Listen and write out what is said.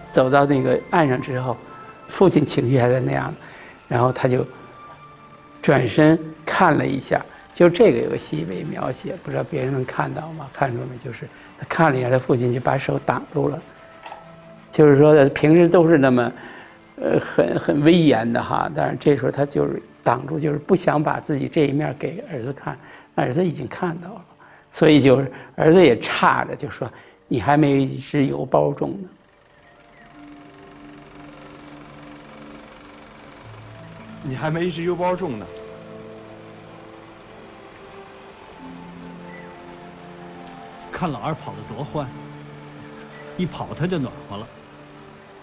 走到那个岸上之后，父亲情绪还在那样，然后他就转身看了一下，就这个有个细微描写，不知道别人能看到吗？看出没？就是他看了一下，他父亲就把手挡住了，就是说平时都是那么很威严的哈，但是这时候他就是挡住，就是不想把自己这一面给儿子看，儿子已经看到了，所以就是儿子也叉着就说：“你还没一只油包重呢。” 你还没一只油包重呢。 看老二跑得多欢，一跑他就暖和了。